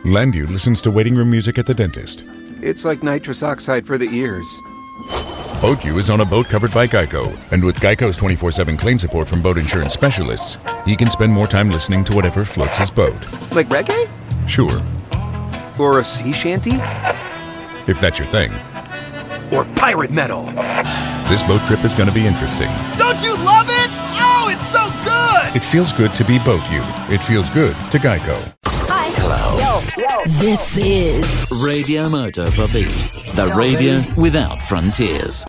Landu listens to waiting room music at the dentist. It's like nitrous oxide for the ears. BoatU is on a boat covered by Geico, and with Geico's 24/7 claim support from boat insurance specialists, he can spend more time listening to whatever floats his boat. Like reggae? Sure. Or a sea shanty? If that's your thing. Or pirate metal? This boat trip is going to be interesting. Don't you love it? Oh, it's so good! It feels good to be BoatU. It feels good to Geico. Hi. Hello. Yo. This is Radio Moto for Bees, the radio without frontiers.